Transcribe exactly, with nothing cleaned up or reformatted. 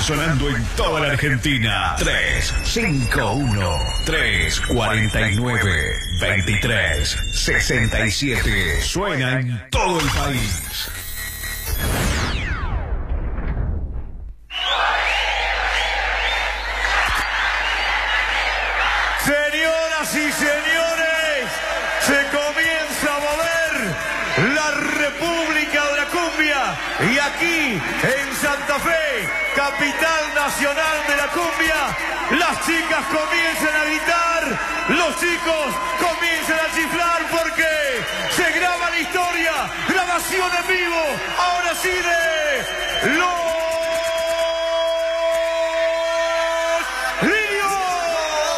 sonando en toda la Argentina. tres cinco uno, tres cuatro nueve, dos tres seis siete. Suena en todo el país. Señoras y señores, se comienza a mover la República de la Cumbia. Y aquí, en Santa Fe, capital nacional de la cumbia, las chicas comienzan a gritar, los chicos comienzan a chiflar porque se graba la historia, grabación en vivo, ahora sí de...